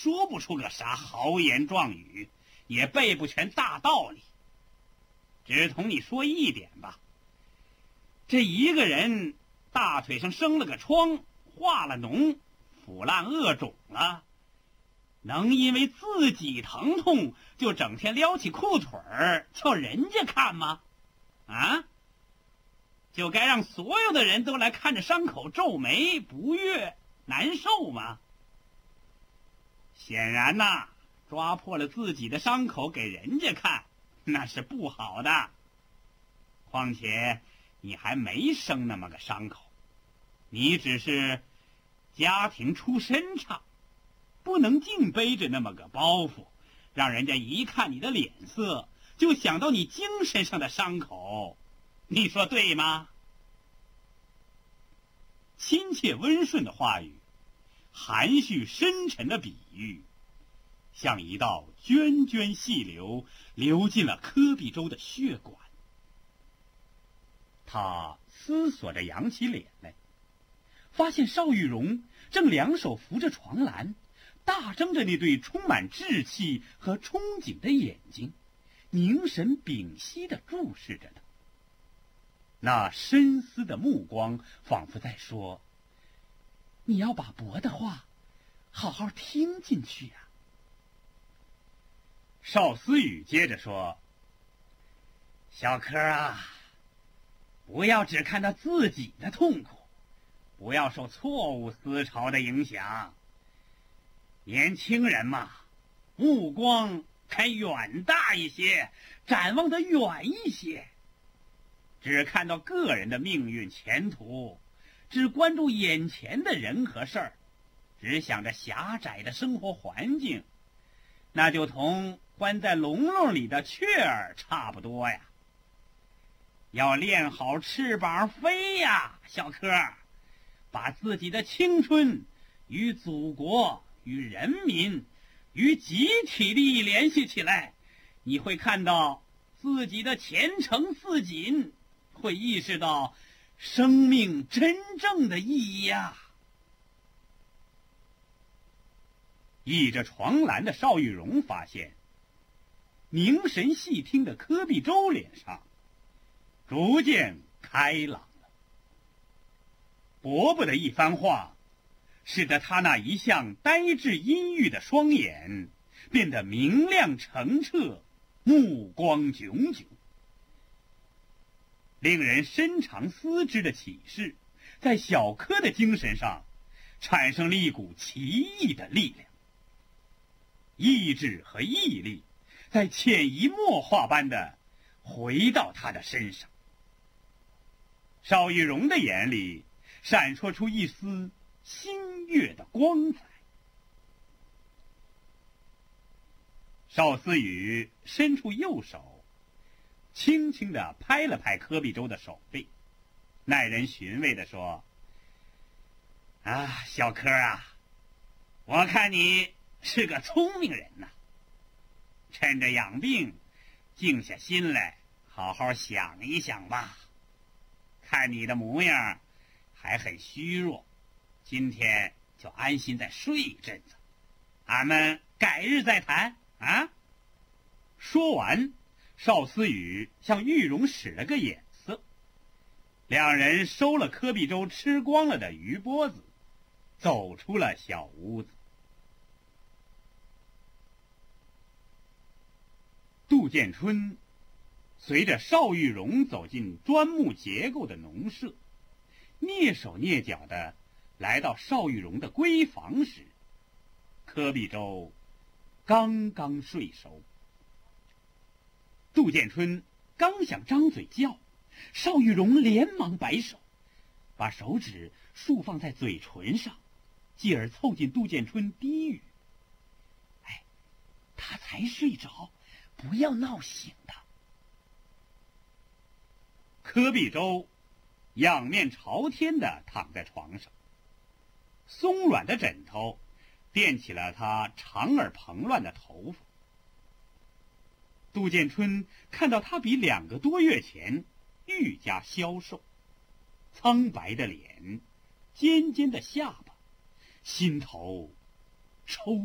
说不出个啥豪言壮语，也背不全大道理。只同你说一点吧，这一个人大腿上生了个疮，化了脓，腐烂恶肿了，能因为自己疼痛就整天撩起裤腿儿叫人家看吗？啊？就该让所有的人都来看着伤口皱眉不悦难受吗？显然呐，抓破了自己的伤口给人家看，那是不好的。况且你还没生那么个伤口，你只是家庭出身差，不能净背着那么个包袱，让人家一看你的脸色就想到你精神上的伤口，你说对吗？亲切温顺的话语，含蓄深沉的比喻，像一道涓涓细流流进了柯必洲的血管。他思索着扬起脸来，发现邵玉荣正两手扶着床栏，大睁着那对充满稚气和憧憬的眼睛，凝神屏息地注视着他。那深思的目光仿佛在说：你要把伯的话好好听进去啊。邵思雨接着说：小柯啊，不要只看到自己的痛苦，不要受错误思潮的影响。年轻人嘛，目光该远大一些，展望得远一些。只看到个人的命运前途，只关注眼前的人和事儿，只想着狭窄的生活环境，那就同关在笼笼里的雀儿差不多呀。要练好翅膀飞呀，小柯，把自己的青春与祖国、与人民、与集体利益联系起来，你会看到自己的前程似锦，会意识到生命真正的意义呀。倚着床栏的邵玉荣发现，凝神细听的柯必洲脸上逐渐开朗了。伯伯的一番话，使得他那一向呆滞阴郁的双眼变得明亮澄澈，目光炯炯。令人深长思之的启示，在小柯的精神上产生了一股奇异的力量。意志和毅力在潜移默化般的回到他的身上。邵玉荣的眼里闪烁出一丝新月的光彩。邵思雨伸出右手，轻轻地拍了拍柯必洲的手背，耐人寻味地说：小柯啊，我看你是个聪明人呐，趁着养病，静下心来好好想一想吧。看你的模样还很虚弱，今天就安心再睡一阵子，俺们改日再谈啊。说完，邵思雨向玉荣使了个眼色，两人收了柯必洲吃光了的鱼钵子，走出了小屋子。杜建春随着邵玉荣走进砖木结构的农舍，蹑手蹑脚地来到邵玉荣的闺房时，柯必洲刚刚睡熟。杜建春刚想张嘴叫，邵玉荣连忙摆手，把手指竖放在嘴唇上，继而凑近杜建春低语：他才睡着，不要闹醒他。柯必洲仰面朝天地躺在床上，松软的枕头垫起了他长而蓬乱的头发。杜建春看到他比2个多月前愈加消瘦，苍白的脸，尖尖的下巴，心头抽